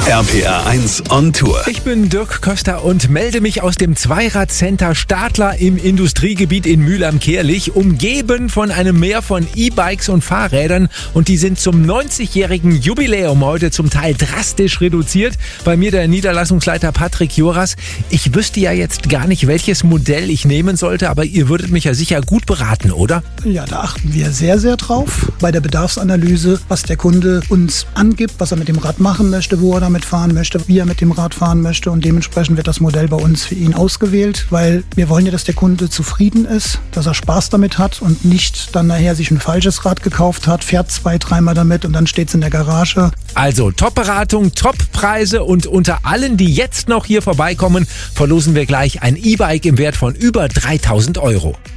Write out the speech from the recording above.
RPR 1 on Tour. Ich bin Dirk Köster und melde mich aus dem Zweirad-Center Stadler im Industriegebiet in Mülheim-Kärlich, umgeben von einem Meer von E-Bikes und Fahrrädern, und die sind zum 90-jährigen Jubiläum heute zum Teil drastisch reduziert. Bei mir der Niederlassungsleiter Patrick Joras. Ich wüsste ja jetzt gar nicht, welches Modell ich nehmen sollte, aber ihr würdet mich ja sicher gut beraten, oder? Ja, da achten wir sehr, sehr drauf bei der Bedarfsanalyse, was der Kunde uns angibt, was er mit dem Rad machen möchte, wo er damit fahren möchte, wie er mit dem Rad fahren möchte, und dementsprechend wird das Modell bei uns für ihn ausgewählt, weil wir wollen ja, dass der Kunde zufrieden ist, dass er Spaß damit hat und nicht dann nachher sich ein falsches Rad gekauft hat, fährt 2-3 Mal damit und dann steht es in der Garage. Also Top-Beratung, Top-Preise, und unter allen, die jetzt noch hier vorbeikommen, verlosen wir gleich ein E-Bike im Wert von über 3.000 €.